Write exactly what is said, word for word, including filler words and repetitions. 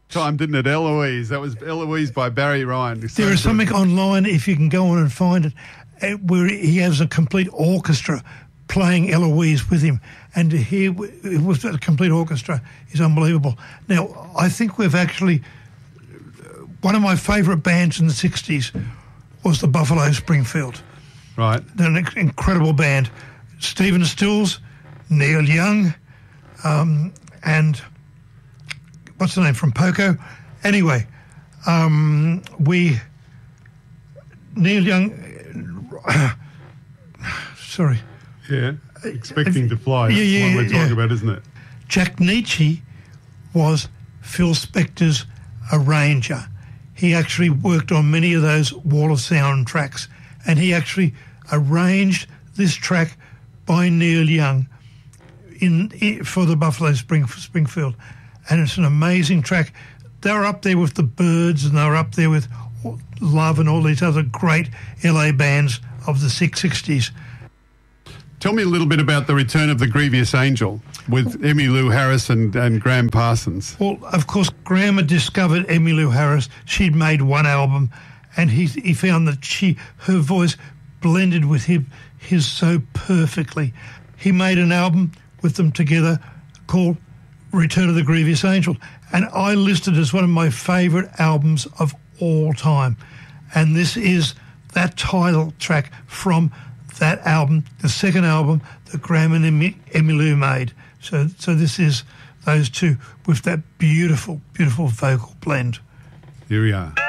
time, didn't it? Eloise. That was Eloise by Barry Ryan. There so is good. Something online, if you can go on and find it, where he has a complete orchestra playing Eloise with him. And to hear it was a complete orchestra is unbelievable. Now, I think we've actually... One of my favourite bands in the sixties was the Buffalo Springfield. Right. They're an incredible band. Stephen Stills, Neil Young, um, and what's the name from Poco? Anyway, um, we... Neil Young... sorry. Yeah, Expecting uh, to Fly. Yeah, yeah, That's what we're talking yeah. about, isn't it? Jack Nietzsche was Phil Spector's arranger. He actually worked on many of those Wall of Sound tracks, and he actually arranged this track by Neil Young in, in for the Buffalo Spring, Springfield, and it's an amazing track. They were up there with the Byrds, and they were up there with Love and all these other great L A bands of the sixties. Tell me a little bit about the return of the Grievous Angel with Emmylou Harris and, and Graham Parsons. Well, of course, Graham had discovered Emmylou Harris. She'd made one album, and he he found that she her voice blended with him his so perfectly. He made an album with them together called Return of the Grievous Angel, and I listed it as one of my favourite albums of all time. And this is that title track from that album, the second album that Graham and Emmylou made. So, so this is those two with that beautiful, beautiful vocal blend. Here we are.